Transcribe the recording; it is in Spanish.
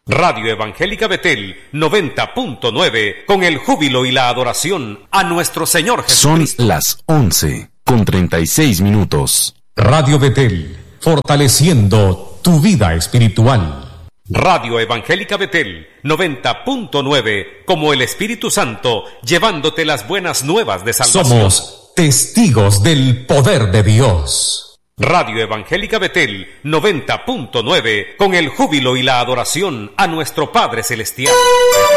Radio Evangélica Betel 90.9, con el júbilo y la adoración a nuestro Señor Jesucristo. Son las 11:36. Radio Betel, fortaleciendo tu vida espiritual. Radio Evangélica Betel 90.9, como el Espíritu Santo, llevándote las buenas nuevas de salvación. Somos testigos del poder de Dios. Radio Evangélica Betel 90.9, con el júbilo y la adoración a nuestro Padre Celestial.